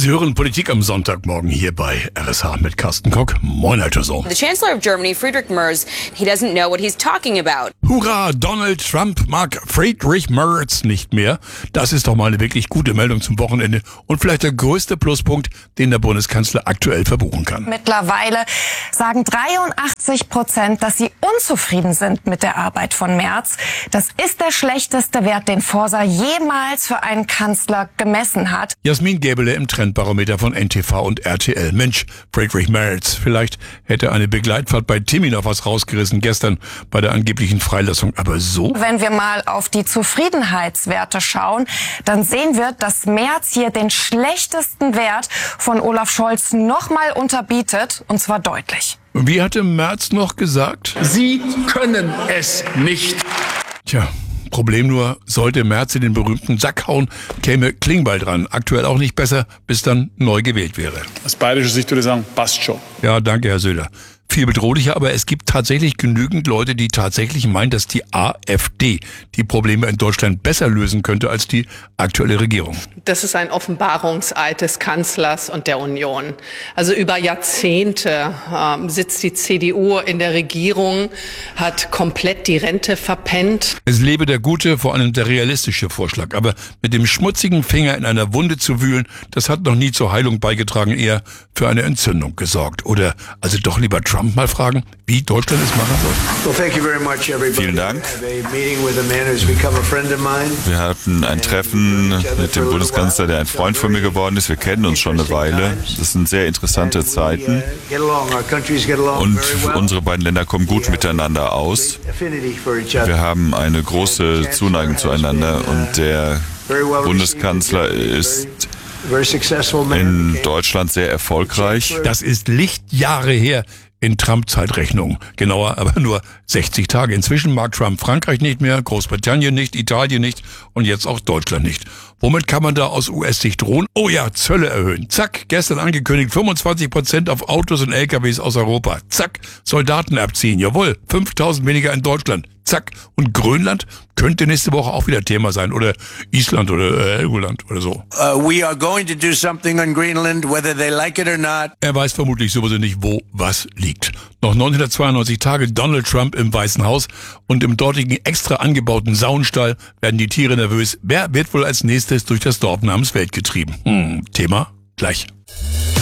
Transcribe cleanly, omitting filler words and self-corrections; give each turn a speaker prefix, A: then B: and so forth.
A: Sie hören Politik am Sonntagmorgen hier bei RSH mit Carsten Kock. Moin, Alter Sohn.
B: The Chancellor of Germany, Friedrich Merz, he doesn't know what he's talking about.
A: Hurra, Donald Trump mag Friedrich Merz nicht mehr. Das ist doch mal eine wirklich gute Meldung zum Wochenende und vielleicht der größte Pluspunkt, den der Bundeskanzler aktuell verbuchen kann.
C: Mittlerweile sagen 83%, dass sie unzufrieden sind mit der Arbeit von Merz. Das ist der schlechteste Wert, den Forsa jemals für einen Kanzler gemessen hat.
A: Jasmin Gäbele im Trendbarometer von NTV und RTL. Mensch, Friedrich Merz, vielleicht hätte eine Begleitfahrt bei Timmy noch was rausgerissen gestern bei der angeblichen Freilassung. Aber so?
C: Wenn wir mal auf die Zufriedenheitswerte schauen, dann sehen wir, dass Merz hier den schlechtesten Wert von Olaf Scholz nochmal unterbietet, und zwar deutlich.
A: Wie hatte Merz noch gesagt?
D: Sie können es nicht.
A: Tja. Problem nur, sollte Merz in den berühmten Sack hauen, käme Klingbeil dran. Aktuell auch nicht besser, bis dann neu gewählt wäre.
D: Aus bayerischer Sicht würde ich sagen, passt schon.
A: Ja, danke, Herr Söder. Viel bedrohlicher, aber es gibt tatsächlich genügend Leute, die tatsächlich meinen, dass die AfD die Probleme in Deutschland besser lösen könnte als die aktuelle Regierung.
E: Das ist ein Offenbarungseid des Kanzlers und der Union. Also über Jahrzehnte sitzt die CDU in der Regierung, hat komplett die Rente verpennt.
A: Es lebe der gute, vor allem der realistische Vorschlag. Aber mit dem schmutzigen Finger in einer Wunde zu wühlen, das hat noch nie zur Heilung beigetragen, eher für eine Entzündung gesorgt. Oder also doch lieber Trump mal fragen, wie Deutschland es machen soll.
F: Vielen Dank. Wir hatten ein Treffen mit dem Bundeskanzler, der ein Freund von mir geworden ist. Wir kennen uns schon eine Weile. Das sind sehr interessante Zeiten. Und unsere beiden Länder kommen gut miteinander aus. Wir haben eine große Zuneigung zueinander und der Bundeskanzler ist in Deutschland sehr erfolgreich.
A: Das ist Lichtjahre her in Trump-Zeitrechnung. Genauer aber nur 60 Tage. Inzwischen mag Trump Frankreich nicht mehr, Großbritannien nicht, Italien nicht und jetzt auch Deutschland nicht. Womit kann man da aus US-Sicht drohen? Oh ja, Zölle erhöhen. Zack, gestern angekündigt, 25% auf Autos und LKWs aus Europa. Zack, Soldaten abziehen. Jawohl, 5.000 weniger in Deutschland. Zack. Und Grönland könnte nächste Woche auch wieder Thema sein. Oder Island oder Helgoland oder so.
G: We are going to do something on Greenland, whether they like it or not.
A: Er weiß vermutlich sowieso nicht, wo was liegt. Noch 992 Tage Donald Trump im Weißen Haus und im dortigen extra angebauten Saunstall werden die Tiere nervös. Wer wird wohl als nächstes durch das Dorf namens Welt getrieben? Thema gleich.